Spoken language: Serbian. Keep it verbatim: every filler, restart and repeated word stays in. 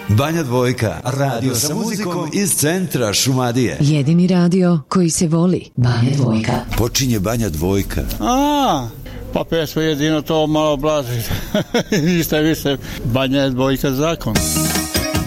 Banja Dvojka, radio sa muzikom iz centra Šumadije. Jedini radio koji se voli. Banja Dvojka. Počinje Banja Dvojka. A, pa pesma jedino to malo blaži. Ništa više. Banja je Dvojka zakon.